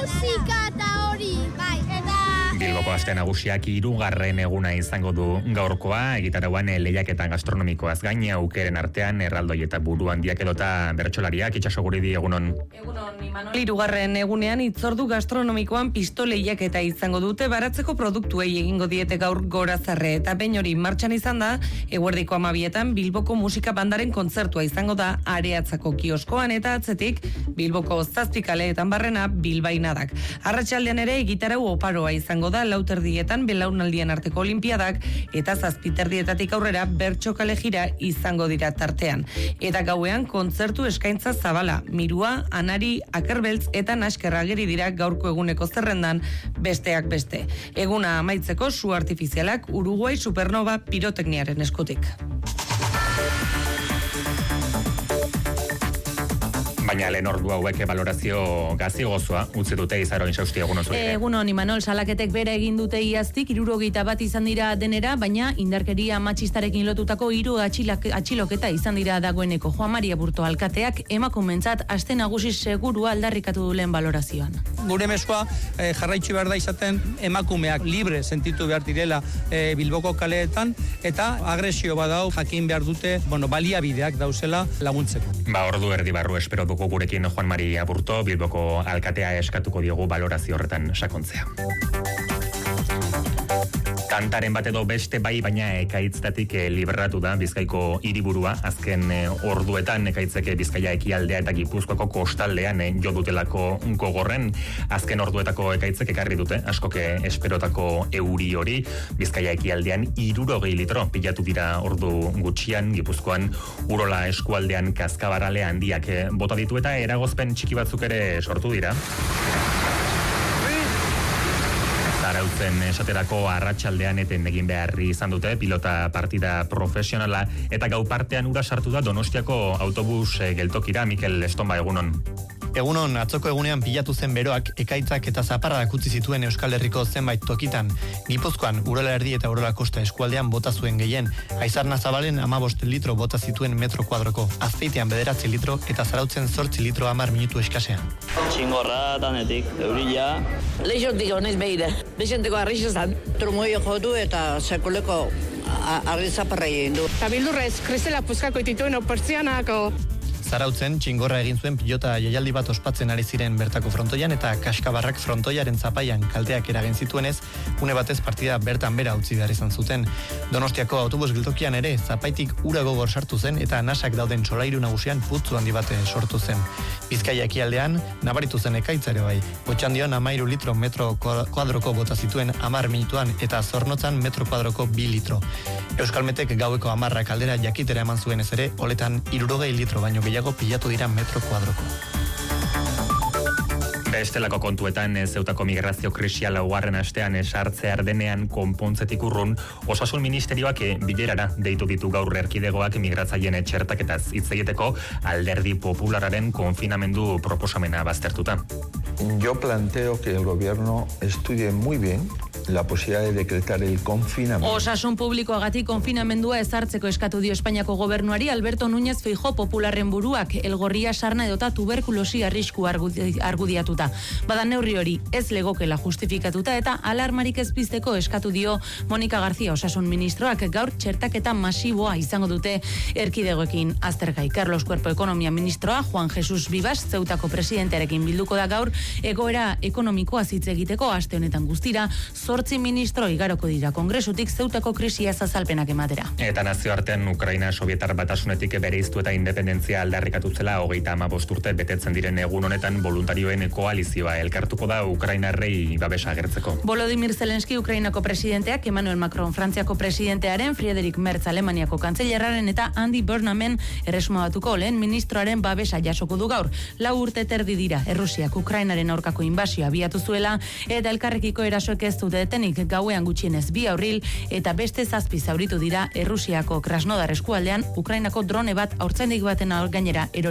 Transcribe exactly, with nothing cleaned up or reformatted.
musika eta hori, bai, eta... Bilboko aste nagusiak hirugarren eguna izango du gaurkoa, egitarauan lehiaketan gastronomikoaz gain, aukeren artean erraldoi eta buru handiak edota bertsolariak. Itxaso Guridi, egunon. Egunon, Imanol. Hirugarren egunean hitzordu gastronomikoan pisto lehiaketa izango dute, baratzeko produktuei egingo diete gaur gorazarre, eta behin hori martxan izan da, eguerdiko amabietan Bilboko musika bandaren kontzertua izango da Areatzako kioskoan, eta atzetik Bilboko zazpikaleetan barrena bilbainadak. Arratsaldean ere egitarau oparoa izango da, lauterdietan belaunaldien arteko olimpiadak eta zazpiterdietatik aurrera bertxokale jira izango dira tartean. Eta gauean kontzertu eskaintza zabala, Mirua, Anari, Akerbeltz eta Naskerra ageri dira gaurko eguneko zerrendan besteak beste. Eguna amaitzeko su artifizialak Uruguai Supernova pirotekniaren eskutik. Baina lehen ordu hauek balorazio gazi gozoa utzi dute Izaro Insausti, egunon zure. Egunon, Imanol, salaketek bera egin dute iaztik, hirurogeita bat izan dira denera, baina indarkeria matxistarekin lotutako hiru atxilak, atxiloketa izan dira dagoeneko. Juan Maria Burto alkateak emakumentzat aste nagusi segurua aldarrikatu du lehen balorazioan. Gure mezua eh, jarraitzi behar da izaten emakumeak libre sentitu behar direla eh, Bilboko kaleetan, eta agresio badau jakin behar dute, bueno, baliabideak dauzela laguntzeko. Ba, ordu erdi barru espero dugu gurekin Juan Maria Burto, Bilboko alkatea eskatuko diogu balorazio horretan sakontzea. Kantaren bat edo beste bai, baina ekaitztatik e, liberatu da Bizkaiko hiriburua. Azken e, orduetan ekaitzeke Bizkaia ekialdea eta Gipuzkoako kostaldean e, jo dutelako gogorren. Azken orduetako ekaitzek ekarri dute, askoke esperotako euri hori. Bizkaia ekialdean hirurogei litro pilatu dira ordu gutxian, Gipuzkoan urola eskualdean kaskabarale handiak e, bota ditu eta eragozpen txiki batzuk ere sortu dira. Arautzen esaterako arratsaldean eten egin beharri izan dute pilota partida profesionala, eta gau partean ura sartu da Donostiako autobus geltokira. Mikel Estonba, egunon. Egunon, atzoko egunean pilatu zen beroak ekaitzak eta zaparradak utzi zituen Euskal Herriko zenbait tokitan. Gipuzkoan urola erdi eta urola kosta eskualdean bota zuen gehien. Aizarna Zabalen amabost litro bota zituen metro kuadroko, Azpeitean bederatzi litro eta Zarautzen zortzi litro hamar minutu eskasean. Txingorra, tanetik, eurila. Leixontik honez behira. Leixontiko arrixo zan. Trumoio jodu eta sekuleko arri zaparra egin du. Eta bildurrez, kristela puskako itituen oportzianako. Zarautzen txingorra egin zuen pilota jaialdi bat ospatzen ari ziren bertako frontoian, eta kaskabarrak frontoiaren zapaian kalteak eragin zituenez, une batez partida bertan bera utzi behar izan zuten. Donostiako autobus geltokian ere zapaitik ura gogor sartu zen eta nasak dauden solairu nagusian putzu handi bate sortu zen. Bizkaia ekialdean nabaritu zen ekaitzare bai. Otxandion amairu litro metro kuadroko bota zituen amar minutuan eta Zornotzan metro kuadroko bi litro. Euskalmetek gaueko amarrak aldera jakitera eman zuen ez ere, oletan hirurogei litro baino gehiago pilatu dira metro kuadroko. Bestelako kontuetan Zeutako migrazio krisia laugarren astean esartzear denean konpontzetik urrun, Osasun Ministerioak bilerara deitu ditu gaur erkidegoak migratzaileen txertaketaz hitz egiteko Alderdi Popularraren konfinamendu proposamena baztertuta. Yo planteo que el gobierno estudie muy bien la posibilidad de decretar el confinamiento. Osasun publikoagatik konfinamendua ezartzeko eskatu dio Espainiako gobernuari Alberto Núñez Feijóo Popularren buruak, elgorria, sarna edota tuberkulosi arrisku argudiatuta. Bada neurri hori ez legokela justifikatuta eta alarmarik ez pizteko eskatu dio Monika García Osasun Ministroak. Gaur txertaketa masiboa izango dute erkidegoekin aztergai. Carlos Cuerpo Ekonomia Ministroa Juan Jesus Vivas Zeutako presidentearekin bilduko da gaur egoera ekonomikoa hitz egiteko. Aste honetan guztira zortzi ministro igaroko dira Kongresutik Zeutako krisia azalpenak ematera. Eta nazioartean Ukraina Sobietar Batasunetik bereiztu eta independentzia aldarrikatu zela hogeita hamabost urte betetzen diren egun honetan voluntarioen koalizioa elkartuko da Ukrainarrei babesa agertzeko. Volodymyr Zelensky Ukrainako presidenteak, Emmanuel Macron Frantziako presidentearen, Friedrich Merz Alemaniako kantzelerraren eta Andy Burnhamen Erresuma Batuko lehen ministroaren babesa jasoko du gaur. Lau urte terdi dira Errusiak Ukrainaren aurkako inbasioa abiatu zuela eta elkarrekiko erasoek ez dute detenik. Gauean gutxienez bi aurril eta beste zazpi zauritu dira Errusiako Krasnodar eskualdean Ukrainako drone bat haurtzaindik baten gainera erori